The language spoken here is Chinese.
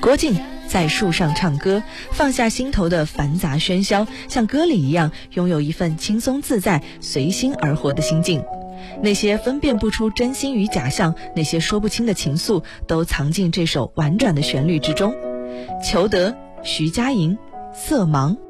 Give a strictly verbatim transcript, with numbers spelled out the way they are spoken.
郭靖在树上唱歌，放下心头的繁杂喧嚣，像歌里一样拥有一份轻松自在、随心而活的心境。那些分辨不出真心与假象，那些说不清的情愫，都藏进这首婉转的旋律之中。裘德、徐佳莹，色盲。